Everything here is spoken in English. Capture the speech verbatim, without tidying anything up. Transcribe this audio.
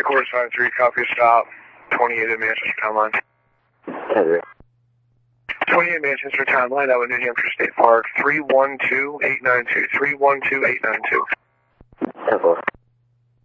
Course nine three, copy stop. twenty-eight at Manchester Town Line. ten. twenty-eight Manchester Town Line, that was New Hampshire State Park, three one two eight nine two, three one two eight nine two. ten four.